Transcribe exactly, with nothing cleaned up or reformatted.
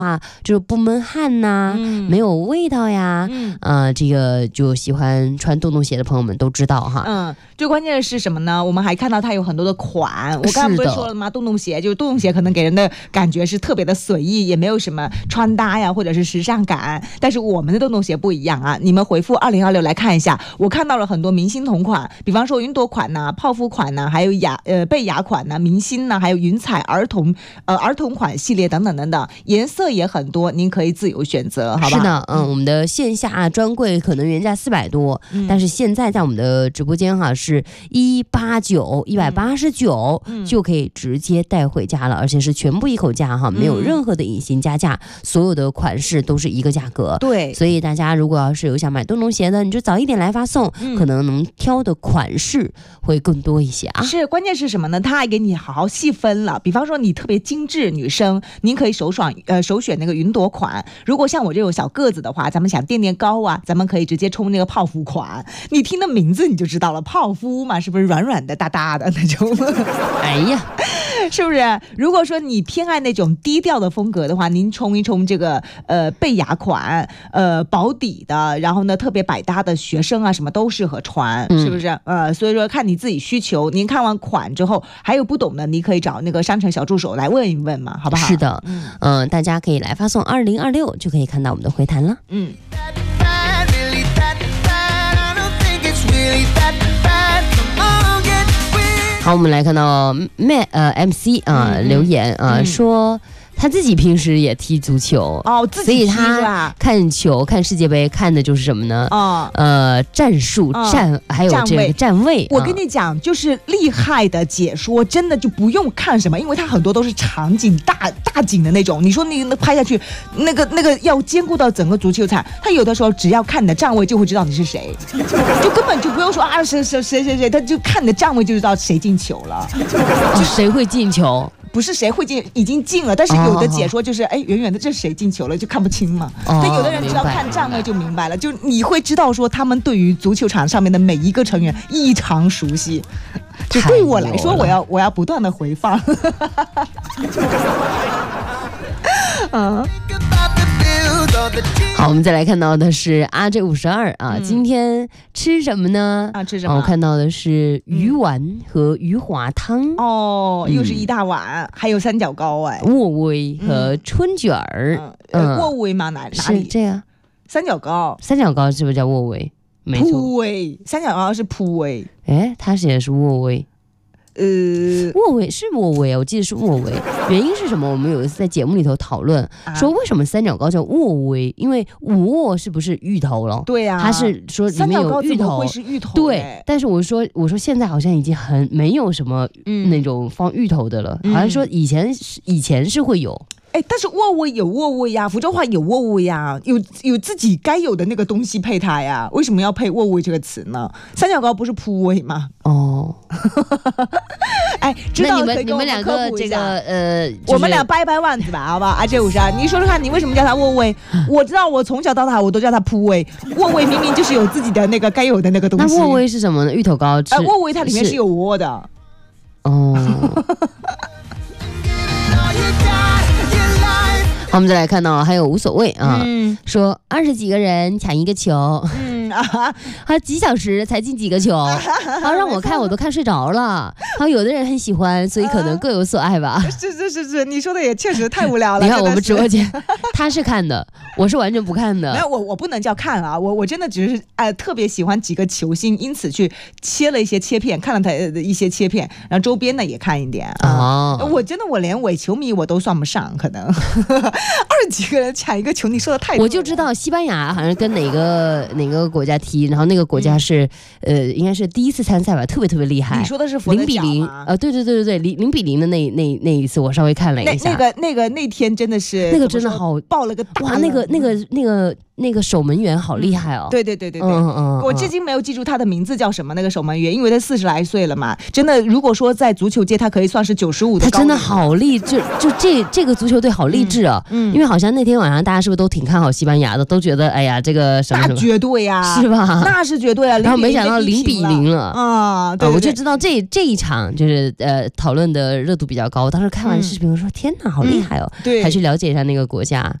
啊，就是不闷汗呐、啊嗯，没有味道呀，嗯，呃，这个就喜欢穿洞洞鞋的朋友们都知道哈。 嗯，最关键的是什么呢？我们还看到它有很多的款，我刚刚不是说了吗？洞洞鞋就是洞洞鞋，可能给人的感觉是特别的随意，也没有什么穿搭呀或者是时尚感。但是我们的洞洞鞋不一样啊！你们回复二零二六来看一下，我看到了很多明星同款，比方说云朵款呐、啊、泡芙款呐、啊，还有雅呃贝雅款呐、啊、明星呐、啊，还有云彩儿童呃儿童款系列等等等等，颜色也很多，您可以自由选择，好吧？ 是的，嗯，我们的线下专柜可能原价四百多、嗯，但是现在在我们的直播间哈是一八九一百八十九就可以直接带回家了，而且是全部一口价哈，没有任何的隐形加价，嗯、所有的款式都是一个价格。 对， 所以大家如果要是有想买洞洞鞋的，你就早一点来发送，嗯、可能能挑的款式会更多一些啊。 是，关键是什么呢？他还给你好好细分了，比方说你特别精致女生，您可以首爽呃首选那个云朵款。如果像我这种小个子的话，咱们想垫垫高啊，咱们可以直接冲那个泡芙款。你听的名字你就知道了，泡芙嘛，是不是软软的、大大的那种？ 哎呀， 是不是？如果说你偏爱那种低调的风格的话，您冲一冲这个呃贝雅款，呃薄底的，然后呢特别百搭的学生啊什么都适合穿，嗯、是不是？呃，所以说看你自己需求。您看完款之后还有不懂的，你可以找那个商城小助手来问一问嘛，好不好？ 是的，嗯、呃，大家可以来发送二零二六就可以看到我们的回弹了。嗯。好，我们来看到 M 呃 M C 啊、呃、留言啊、呃嗯、说他自己平时也踢足球哦，自己踢是吧？ 所以他看球看世界杯看的就是什么呢？哦，呃，战术、哦、战还有这个站位。 我跟你讲，就是厉害的解说，真的就不用看什么，因为他很多都是场景大大景的那种。你说那个拍下去，那个那个要兼顾到整个足球场，他有的时候只要看你的站位就会知道你是谁，就根本就不用说啊谁谁谁谁谁，他就看你的站位就知道谁进球了， 就谁会进球。 不是谁会进，已经进了，但是有的解说就是哎，远远的这谁进球了就看不清嘛。但有的人只要看站位就明白了，就你会知道说他们对于足球场上面的每一个成员异常熟悉。就对我来说，我要我要不断的回放。 嗯。好，我们再来看到的是阿 J 五十二啊、嗯，今天吃什么呢？ 啊，吃什么？ 我看到的是鱼丸和鱼滑汤、 嗯、哦，又是一大碗，嗯、还有三角糕哎， 沃威和春卷儿。 嗯，呃、沃威吗？哪哪里？ 是这样， 三角糕， 三角糕是不是叫沃威？没错， 铺威，三角糕是铺威。 哎，他写的是沃威。 呃， 沃维是沃维，我记得是沃维。原因是什么？我们有一次在节目里头讨论，啊、说为什么三角糕叫沃维？因为沃是不是芋头了？ 对呀、啊， 他是说里面有芋头， 会是芋头？ 对。但是我说，我说现在好像已经很没有什么那种放芋头的了，嗯、好像说以前以前是会有。 哎，但是沃威有沃威呀，福州话有沃威呀，有有自己该有的那个东西配它呀，为什么要配沃威这个词呢？三角糕不是铺威吗？哦，哎，知道可以跟我们科普一下。 呃，就是、 我们俩掰掰腕子吧，好不好？阿 J 五十二，你说说看，你为什么叫它沃威？我知道，我从小到大我都叫它铺威。沃威明明就是有自己的那个该有的那个东西。 那沃威是什么呢？芋头糕。 哎、呃，沃威它里面是有窝的。 哦。好，我们再来看到还有无所谓啊，嗯、说二十几个人抢一个球，嗯啊，还几小时才进几个球，然后让我看我都看睡着了。然后有的人很喜欢，所以可能各有所爱吧。啊、 是是是是，你说的也确实太无聊了。 你看我们直播间，他是看的，我是完全不看的。 没有，我我不能叫看啊，我我真的只是哎、呃、特别喜欢几个球星，因此去切了一些切片，看了他的一些切片，然后周边呢也看一点啊。哦、我真的我连伪球迷我都算不上，可能。二十几个人抢一个球，你说的太多了。 我就知道西班牙好像跟哪个哪个国家踢，然后那个国家是、嗯、呃应该是第一次参赛吧，特别特别厉害。 你说的是佛得角吗？零比零， 呃，对对对对对，零零比零的那那那一次，我稍微看了一下。 那那个那个那天真的是那个真的好爆了个大哇，那个那个那个那个守门员好厉害哦。 对对对对对， 嗯嗯， 我至今没有记住他的名字叫什么，那个守门员，因为他四十来岁了嘛。真的，如果说在足球界，他可以算是九十五的高龄。 他真的好励志，就这这个足球队好励志啊！嗯，因为好像那天晚上大家是不是都挺看好西班牙的，都觉得哎呀这个什么什么， 那绝对呀， 是吧？ 那是绝对啊。 然后没想到零比零了啊！对， 我就知道这这一场就是呃讨论的热度比较高。当时看完视频，我说天哪，好厉害哦！对，还去了解一下那个国家。